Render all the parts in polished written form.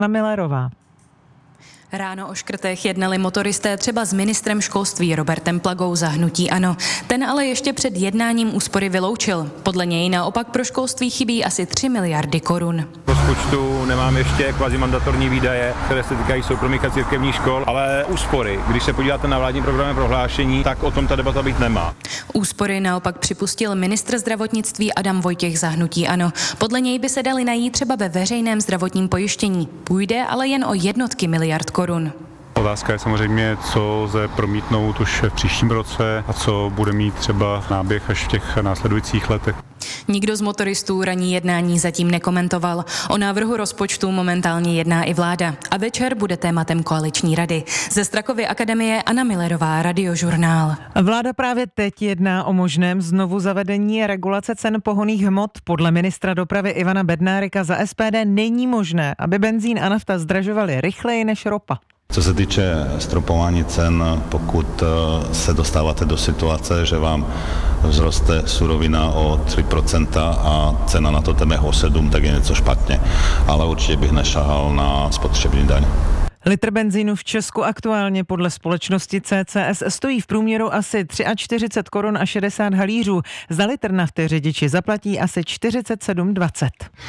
Millerová. Ráno o škrtech jednali motoristé třeba s ministrem školství Robertem Plagou za hnutí ANO. Ten ale ještě před jednáním úspory vyloučil. Podle něj naopak pro školství chybí asi 3 miliardy korun. V rozpočtu nemám ještě kvazimandatorní výdaje, které se týkají soukromých a církevních škol, ale úspory. Když se podíváte na vládní programové prohlášení, tak o tom ta debata být nemá. Úspory naopak připustil ministr zdravotnictví Adam Vojtěch za hnutí ANO. Podle něj by se daly najít třeba ve veřejném zdravotním pojištění. Půjde ale jen o jednotky miliard korun. Otázka je samozřejmě, co lze promítnout už v příštím roce a co bude mít třeba náběh až v těch následujících letech. Nikdo z motoristů ranní jednání zatím nekomentoval. O návrhu rozpočtu momentálně jedná i vláda. A večer bude tématem koaliční rady. Ze Strakovy akademie Anna Millerová, Radiožurnál. Vláda právě teď jedná o možném znovu zavedení regulace cen pohonných hmot. Podle ministra dopravy Ivana Bednárika za SPD není možné, aby benzín a nafta zdražovaly rychleji než ropa. Co se týče stropování cen, pokud se dostáváte do situace, že vám vzroste surovina o 3% a cena na to téměř o 7%, tak je něco špatně. Ale určitě bych nešahal na spotřební daň. Litr benzínu v Česku aktuálně podle společnosti CCS stojí v průměru asi 43 korun a 60 halířů. Za litr nafty řidiči zaplatí asi 47,20.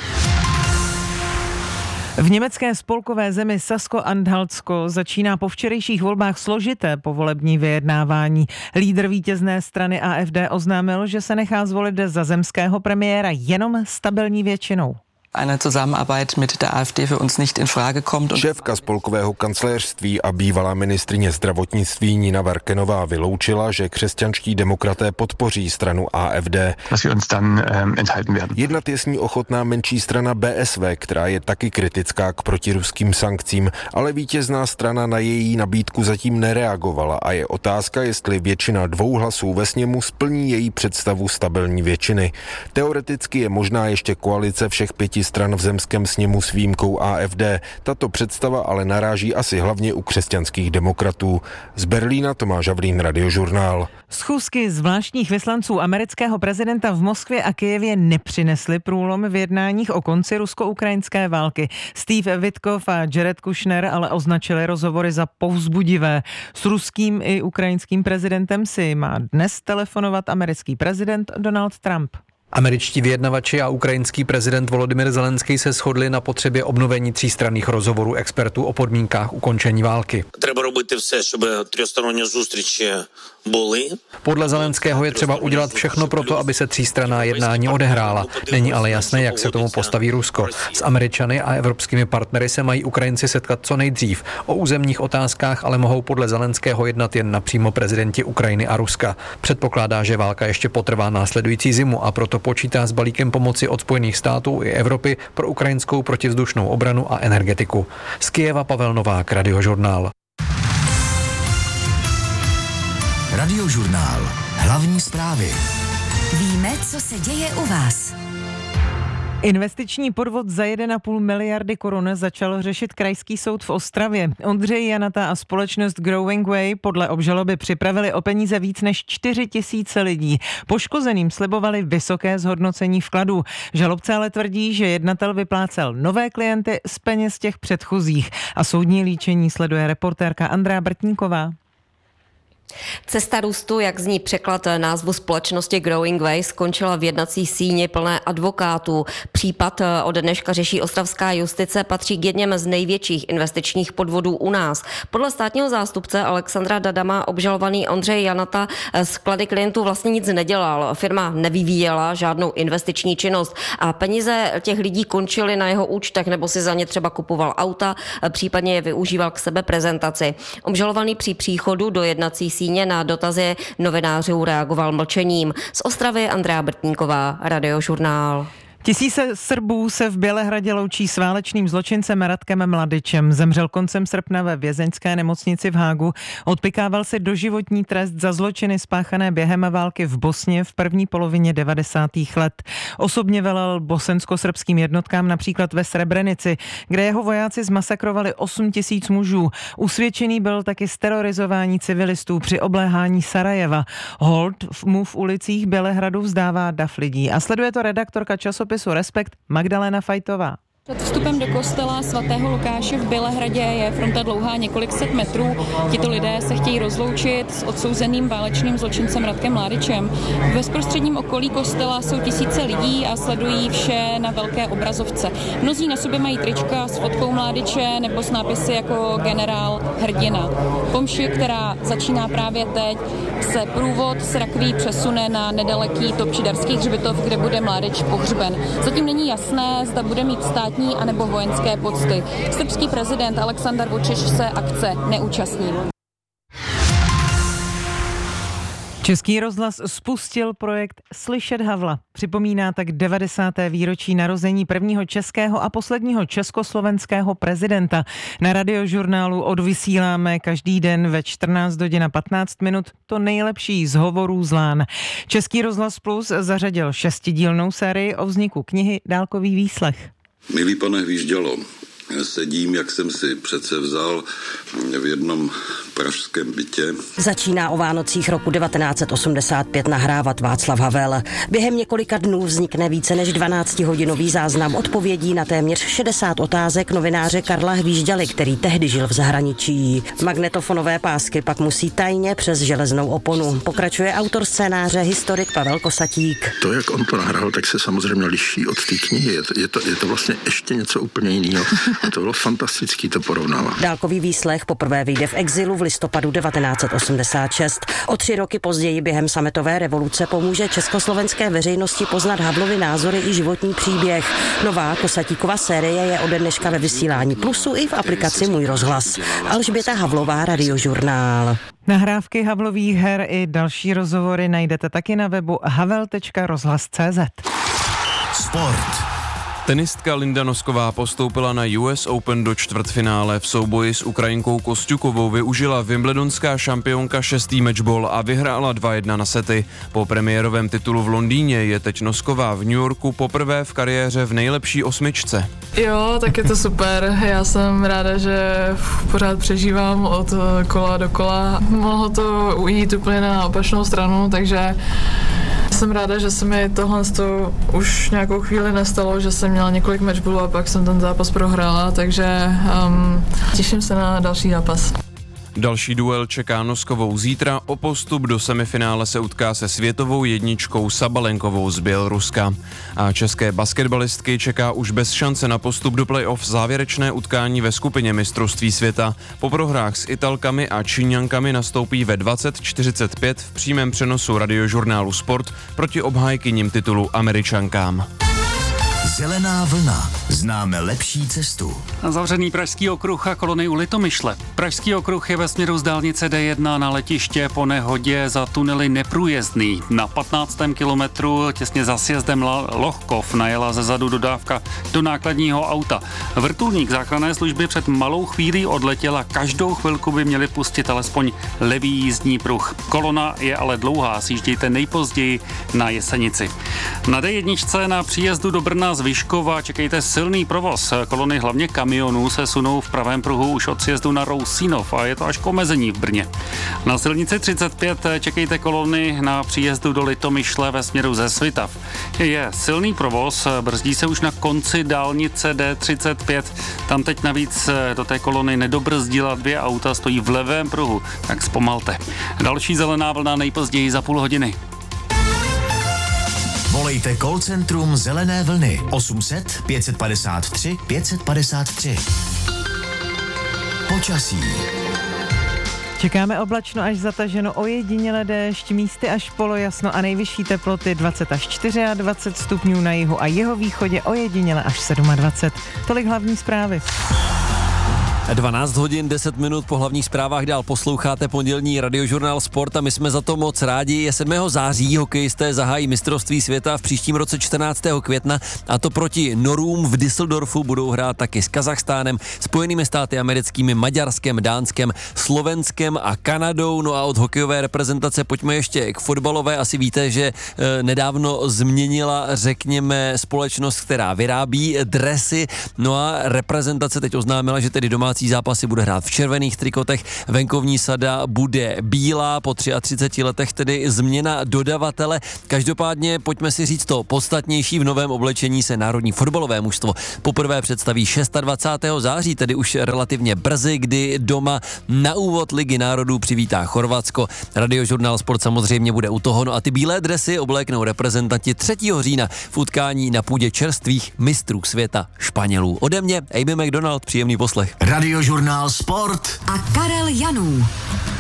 V německé spolkové zemi Sasko-Anhaltsko začíná po včerejších volbách složité povolební vyjednávání. Lídr vítězné strany AfD oznámil, že se nechá zvolit za zemského premiéra jenom stabilní většinou. Eine Zusammenarbeit mit der AfD für uns nicht in Frage kommt. Šéfka spolkového kancléřství a bývalá ministryně zdravotnictví Nina Werkenová vyloučila, že křesťanští demokraté podpoří stranu AfD. Jednat je s ní ochotná menší strana BSV, která je taky kritická k protiruským sankcím, ale vítězná strana na její nabídku zatím nereagovala a je otázka, jestli většina 2 hlasů ve sněmu splní její představu stabilní většiny. Teoreticky je možná ještě koalice všech 5 stran v zemském sněmu s výjimkou AfD. Tato představa ale naráží asi hlavně u křesťanských demokratů. Z Berlína Tomáš Havlín, Radiožurnál. Schůzky zvláštních vyslanců amerického prezidenta v Moskvě a Kyjevě nepřinesly průlom v jednáních o konci rusko-ukrajinské války. Steve Witkoff a Jared Kushner ale označili rozhovory za povzbudivé. S ruským i ukrajinským prezidentem si má dnes telefonovat americký prezident Donald Trump. Američtí vyjednavači a ukrajinský prezident Volodymyr Zelenský se shodli na potřebě obnovení třístranných rozhovorů expertů o podmínkách ukončení války. Podle Zelenského je třeba udělat všechno pro to, aby se třístranná jednání odehrála. Není ale jasné, jak se k tomu postaví Rusko. S Američany a evropskými partnery se mají Ukrajinci setkat co nejdřív. O územních otázkách ale mohou podle Zelenského jednat jen napřímo prezidenti Ukrajiny a Ruska. Předpokládá, že válka ještě potrvá následující zimu a proto počítá s balíkem pomoci od Spojených států i Evropy pro ukrajinskou protivzdušnou obranu a energetiku. Z Kyjeva Pavel Novák, Radiožurnál. Radiožurnál. Hlavní zprávy. Víme, co se děje u vás. Investiční podvod za 1,5 miliardy korun začal řešit krajský soud v Ostravě. Ondřej Janata a společnost Growing Way podle obžaloby připravili o peníze víc než 4 000 lidí. Poškozeným slibovali vysoké zhodnocení vkladů. Žalobce ale tvrdí, že jednatel vyplácel nové klienty z peněz těch předchozích. A soudní líčení sleduje reportérka Andrea Brtníková. Cesta růstu, jak zní překlad názvu společnosti Growing Way, skončila v jednací síni plné advokátů. Případ od dneška řeší ostravská justice, patří k jedněm z největších investičních podvodů u nás. Podle státního zástupce Alexandra Dadama obžalovaný Ondřej Janata z vklady klientů vlastně nic nedělal. Firma nevyvíjela žádnou investiční činnost a peníze těch lidí končily na jeho účtech nebo si za ně třeba kupoval auta, případně je využíval k sebeprezentaci. Obžalovaný při příchodu do jednací síně na dotazy novinářů reagoval mlčením. Z Ostravy Andrea Brtníková, Radiožurnál. Tisíce Srbů se v Bělehradě loučí s válečným zločincem Radkem Mladičem. Zemřel koncem srpna ve vězeňské nemocnici v Hágu. Odpykával si doživotní trest za zločiny spáchané během války v Bosně v první polovině 90. let. Osobně velel bosensko-srbským jednotkám například ve Srebrenici, kde jeho vojáci zmasakrovali 8 000 mužů. Usvědčený byl taky z terorizování civilistů při obléhání Sarajeva. Hold mu v ulicích Bělehradu vzdává dav lidí. A sleduje to redaktorka časopisu Respekt Magdalena Fajtová. Před vstupem do kostela svatého Lukáše v Bělehradě je fronta dlouhá několik set metrů. Tito lidé se chtějí rozloučit s odsouzeným válečným zločincem Radkem Mladičem. V bezprostředním okolí kostela jsou tisíce lidí a sledují vše na velké obrazovce. Mnozí na sobě mají trička s fotkou Mladiče nebo s nápisy jako generál hrdina. Po mši, která začíná právě teď, se průvod s rakví přesune na nedaleký Topčiderský hřbitov, kde bude Mladič pohřben. Zatím není jasné, zda bude mít státní anebo vojenské pocty. Srbský prezident Aleksandar Vučić se akce neúčastní. Český rozhlas spustil projekt Slyšet Havla. Připomíná tak 90. výročí narození prvního českého a posledního československého prezidenta. Na Radiožurnálu odvysíláme každý den ve 14 hodin a 15 minut to nejlepší z hovorů z lán. Český rozhlas Plus zařadil 6dílnou sérii o vzniku knihy Dálkový výslech. Milý pane Hvíždělo, sedím, jak jsem si přece vzal v jednom pražském bytě. Začíná o Vánocích roku 1985 nahrávat Václav Havel. Během několika dnů vznikne více než 12hodinový záznam odpovědí na téměř 60 otázek novináře Karla Hvížďaly, který tehdy žil v zahraničí. Magnetofonové pásky pak musí tajně přes železnou oponu. Pokračuje autor scénáře, historik Pavel Kosatík. To, jak on to nahrál, tak se samozřejmě liší od té knihy. Je to vlastně ještě něco úplně jiného. To bylo fantastický to porovnávat. Dálkový výslech poprvé vyjde v exilu v listopadu 1986. O 3 roky později během sametové revoluce pomůže československé veřejnosti poznat Havlovy názory i životní příběh. Nová Kosatíkova série je ode dneška ve vysílání Plusu i v aplikaci Můj rozhlas. Alžběta Havlová, Radiožurnál. Nahrávky Havlových her i další rozhovory najdete taky na webu havel.rozhlas.cz. Sport. Tenistka Linda Nosková postoupila na US Open do čtvrtfinále. V souboji s Ukrajinkou Kostjukovou využila wimbledonská šampionka 6. matchball a vyhrála 2-1 na sety. Po premiérovém titulu v Londýně je teď Nosková v New Yorku poprvé v kariéře v nejlepší 8. Jo, tak je to super. Já jsem ráda, že pořád přežívám od kola do kola. Mohlo to ujít úplně na opačnou stranu, takže jsem ráda, že se mi tohle už nějakou chvíli nestalo, že jsem měla několik matchballů a pak jsem ten zápas prohrála, takže těším se na další zápas. Další duel čeká Noskovou zítra. O postup do semifinále se utká se světovou jedničkou Sabalenkovou z Běloruska. A české basketbalistky čeká už bez šance na postup do playoff závěrečné utkání ve skupině mistrovství světa. Po prohrách s Italkami a Číňankami nastoupí ve 20:45 v přímém přenosu Radiožurnálu Sport proti obhájkyním titulu Američankám. Zelená vlna. Známe lepší cestu. Zavřený Pražský okruh a kolony u Litomyšle. Pražský okruh je ve směru z dálnice D1 na letiště po nehodě za tunely neprůjezdný. Na 15. kilometru těsně za sjezdem Lohkov najela zezadu dodávka do nákladního auta. Vrtulník záchranné služby před malou chvílí odletěl a každou chvilku by měli pustit alespoň levý jízdní pruh. Kolona je ale dlouhá, sjíždějte nejpozději na Jesenici. Na D1 na příjezdu do Brna z Vyškova čekejte silný provoz. Kolony hlavně kamionů se sunou v pravém pruhu už od sjezdu na Rousínov a je to až k omezení v Brně. Na silnici 35 čekejte kolony na příjezdu do Litomyšle ve směru ze Svitav. Je silný provoz, brzdí se už na konci dálnice D35. Tam teď navíc do té kolony nedobrzdila 2 auta, stojí v levém pruhu, tak zpomalte. Další zelená vlna nejpozději za půl hodiny. Volejte call centrum Zelené vlny 800 553 553. Počasí. Čekáme oblačno až zataženo, ojediněle déšť, místy až polojasno a nejvyšší teploty 20 až 24 stupňů na jihu a jihovýchodě, ojediněle až 27. Tolik hlavní zprávy. 12 hodin 10 minut po hlavních zprávách dál posloucháte pondělní Radiožurnál Sport a my jsme za to moc rádi. Je 7. září, hokejisté zahájí mistrovství světa v příštím roce 14. května a to proti Norům v Düsseldorfu. Budou hrát taky s Kazachstánem, Spojenými státy americkými, Maďarskem, Dánskem, Slovenskem a Kanadou. No a od hokejové reprezentace pojďme ještě k fotbalové. Asi víte, že nedávno změnila, řekněme, společnost, která vyrábí dresy. No a reprezentace teď oznámila, že tedy domácí domácí zápasy bude hrát v červených trikotech, venkovní sada bude bílá, po 33 letech tedy změna dodavatele. Každopádně pojďme si říct to podstatnější, v novém oblečení se národní fotbalové mužstvo poprvé představí 26. září, tedy už relativně brzy, kdy doma na úvod Ligy národů přivítá Chorvatsko. Radiožurnál Sport samozřejmě bude u toho, no a ty bílé dresy obléknou reprezentanti 3. října v utkání na půdě čerstvých mistrů světa Španělů. Ode mě Amy McDonald, příjemný poslech. Radiožurnál Sport a Karel Janů.